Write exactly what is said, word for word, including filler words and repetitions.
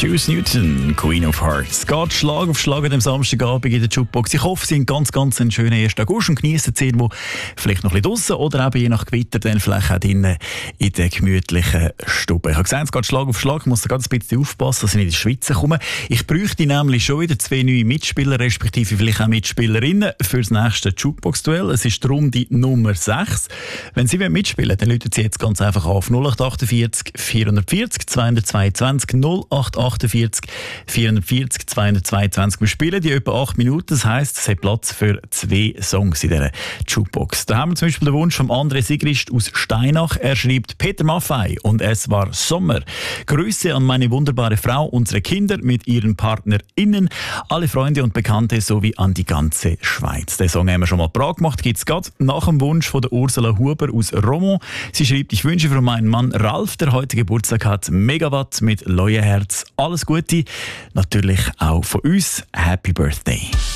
Juice Newton, Queen of Hearts. Geht Schlag auf Schlag am Samstagabend in der Jukebox. Ich hoffe, Sie haben ganz, ganz einen schönen ersten August und genießen die Zeit, wo vielleicht noch ein bisschen draussen oder eben je nach Gewitter dann vielleicht auch drinnen in der gemütlichen Stube. Ich habe gesagt, es geht Schlag auf Schlag. Ich muss da ganz ein bisschen aufpassen, dass ich nicht in die Schweiz komme. Ich bräuchte nämlich schon wieder zwei neue Mitspieler, respektive vielleicht auch Mitspielerinnen für das nächste Jukebox-Duell. Es ist darum die Nummer sechs. Wenn Sie mitspielen wollen, dann rufen Sie jetzt ganz einfach auf null acht achtundvierzig vierhundertvierzig zweihundertzweiundzwanzig null acht achtundvierzig vierhundertvierzig zweihundertzweiundzwanzig. Wir spielen die etwa acht Minuten, das heisst, es hat Platz für zwei Songs in dieser Jukebox. Da haben wir zum Beispiel den Wunsch von André Sigrist aus Steinach. Er schreibt Peter Maffay und es war Sommer. Grüße an meine wunderbare Frau, unsere Kinder mit ihren PartnerInnen, alle Freunde und Bekannte sowie an die ganze Schweiz. Den Song haben wir schon mal parat gemacht, gibt es gerade nach dem Wunsch von der Ursula Huber aus Romont. Sie schreibt, ich wünsche für meinen Mann Ralf, der heute Geburtstag hat, Megawatt mit Leuenherz. Alles Gute, natürlich auch von uns. Happy Birthday.